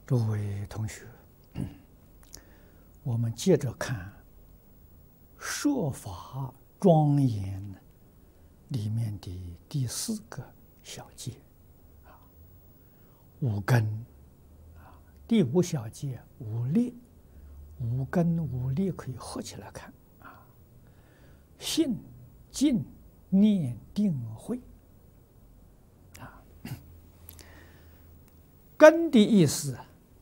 诸位同学，我们接着看《说法庄严》里面的第4个小节，无根。第5小节无力，无根无力可以合起来看啊。信、静、念、定、慧啊，根的意思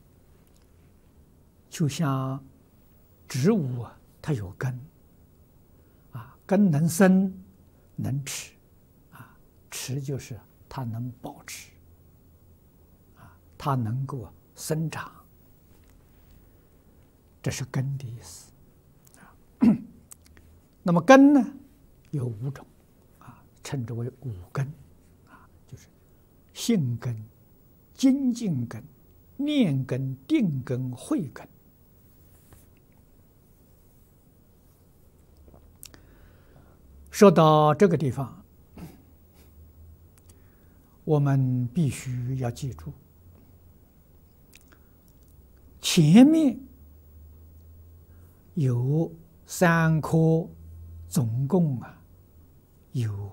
就像植物啊，它有根啊，根能生能持啊，持就是它能保持啊，它能够生长，这是根的意思啊。那么根呢有5种啊，称之为5根啊，就是信根、精进根、念根、定根、慧根。说到这个地方，我们必须要记住，前面有3科，总共有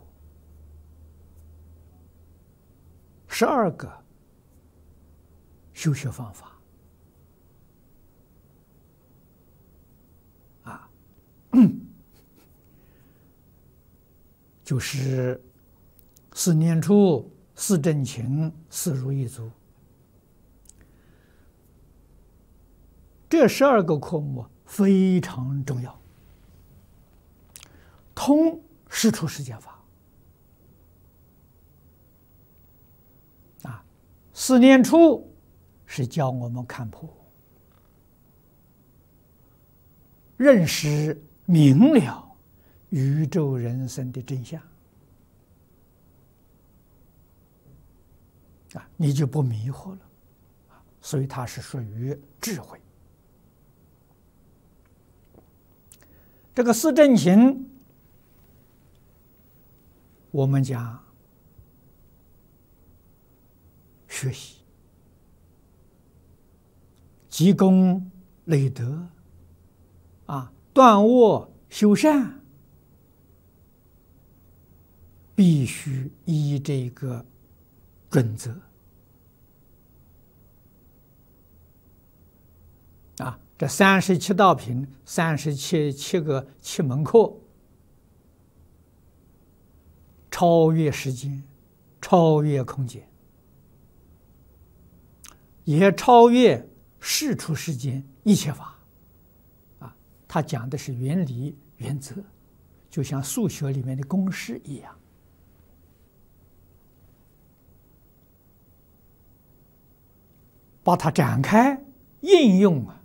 12个修学方法啊，就是4念处、4正勤、4如意足。这12个科目非常重要，通世出世间法啊。4念处是教我们看破、认识明了宇宙人生的真相啊，你就不迷惑了啊，所以它是属于智慧。这个4正勤，我们讲学习、积功累德啊，断恶修善，必须依这个准则啊。这37道品，37个7门课，超越时间，超越空间，也超越世出世间一切法啊。它讲的是原理原则，就像数学里面的公式一样。把它展开应用啊，